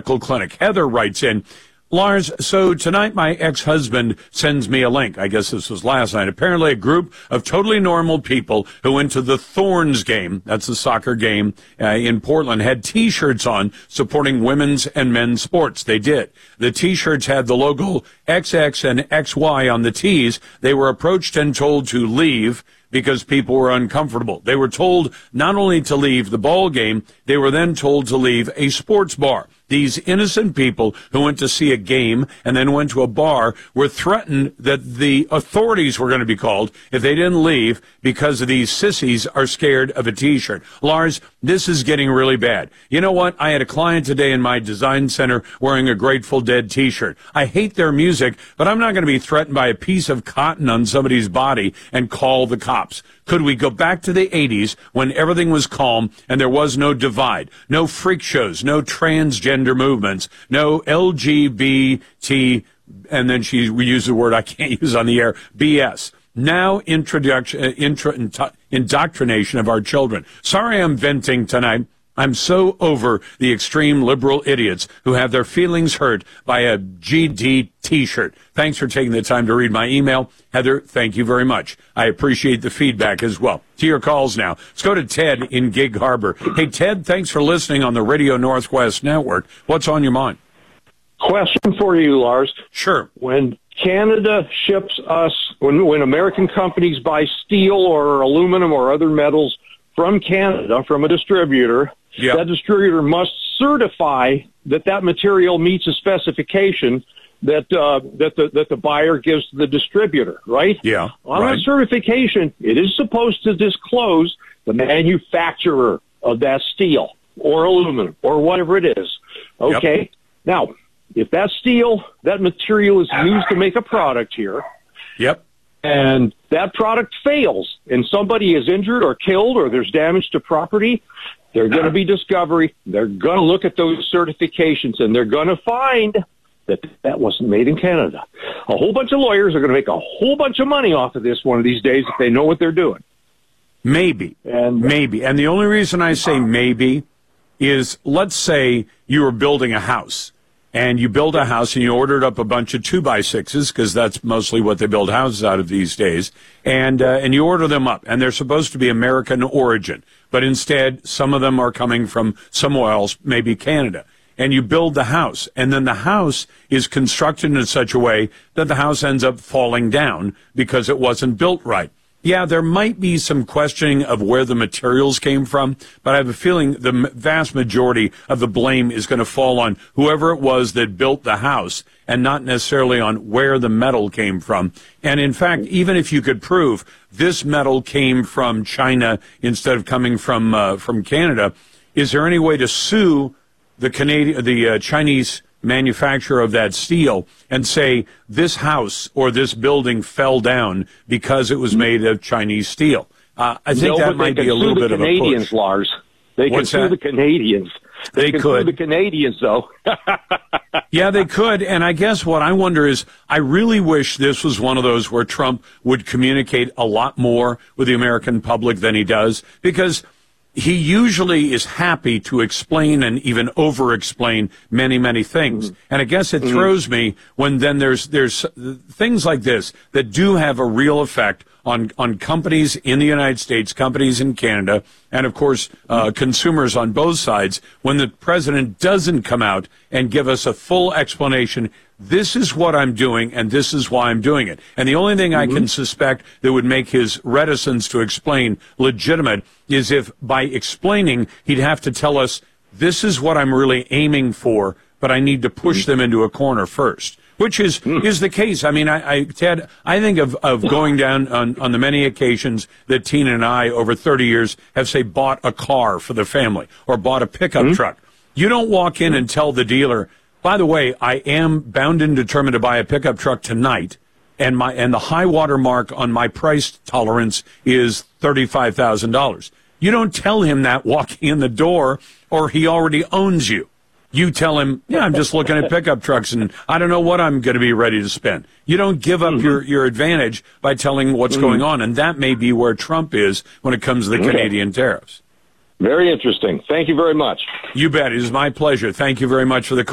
medical clinic. Heather writes in, Lars, so tonight my ex-husband sends me a link. I guess this was last night. Apparently a group of totally normal people who went to the Thorns game, that's the soccer game in Portland, had T-shirts on supporting women's and men's sports. They did. The T-shirts had the logo XX and XY on the T's. They were approached and told to leave because people were uncomfortable. They were told not only to leave the ball game, they were then told to leave a sports bar. These innocent people who went to see a game and then went to a bar were threatened that the authorities were going to be called if they didn't leave because of these sissies are scared of a T-shirt. Lars, this is getting really bad. You know what? I had a client today in my design center wearing a Grateful Dead T-shirt. I hate their music, but I'm not going to be threatened by a piece of cotton on somebody's body and call the cops. Could we go back to the 80s when everything was calm and there was no divide, no freak shows, no transgender movements, no LGBT, and then she used the word I can't use on the air, BS. Now indoctrination of our children. Sorry I'm venting tonight. I'm so over the extreme liberal idiots who have their feelings hurt by a GD T-shirt. Thanks for taking the time to read my email. Heather, thank you very much. I appreciate the feedback as well. To your calls now. Let's go to Ted in Gig Harbor. Hey, Ted, thanks for listening on the Radio Northwest Network. What's on your mind? Question for you, Lars. Sure. When Canada ships us, when American companies buy steel or aluminum or other metals from Canada, from a distributor, yep, that distributor must certify that material meets a specification that the buyer gives to the distributor, right? Yeah. On right. that certification, it is supposed to disclose the manufacturer of that steel or aluminum or whatever it is. Okay? Yep. Now, if that steel, that material is used to make a product here, yep, and that product fails and somebody is injured or killed or there's damage to property, they're going to be discovery. They're going to look at those certifications and they're going to find that wasn't made in Canada. A whole bunch of lawyers are going to make a whole bunch of money off of this one of these days if they know what they're doing. Maybe. And the only reason I say maybe is, let's say you were building a house. And you build a house and you ordered up a bunch of 2x6s, because that's mostly what they build houses out of these days. And you order them up, and they're supposed to be American origin. But instead, some of them are coming from somewhere else, maybe Canada. And you build the house, and then the house is constructed in such a way that the house ends up falling down because it wasn't built right. Yeah, there might be some questioning of where the materials came from, but I have a feeling the vast majority of the blame is going to fall on whoever it was that built the house and not necessarily on where the metal came from. And in fact, even if you could prove this metal came from China instead of coming from Canada, is there any way to sue the Chinese manufacturer of that steel and say this house or this building fell down because it was made of Chinese steel? I think that might be a little bit of a push. Canadians, Lars. They can sue the Canadians. They can sue the Canadians, though. Yeah, they could. And I guess what I wonder is, I really wish this was one of those where Trump would communicate a lot more with the American public than he does, because he usually is happy to explain and even over-explain many, many things. Mm-hmm. And I guess it throws me when then there's things like this that do have a real effect on companies in the United States, companies in Canada, and, of course, consumers on both sides, when the president doesn't come out and give us a full explanation. This is what I'm doing, and this is why I'm doing it. And the only thing I can suspect that would make his reticence to explain legitimate is if, by explaining, he'd have to tell us, this is what I'm really aiming for, but I need to push them into a corner first, which is the case. I mean, Ted, I think of going down on the many occasions that Tina and I, over 30 years, have, say, bought a car for the family or bought a pickup truck. You don't walk in and tell the dealer, by the way, I am bound and determined to buy a pickup truck tonight, and the high water mark on my price tolerance is $35,000. You don't tell him that walking in the door, or he already owns you. You tell him, yeah, I'm just looking at pickup trucks, and I don't know what I'm going to be ready to spend. You don't give up your advantage by telling what's going on, and that may be where Trump is when it comes to the Canadian tariffs. Very interesting. Thank you very much. You bet. It is my pleasure. Thank you very much for the call.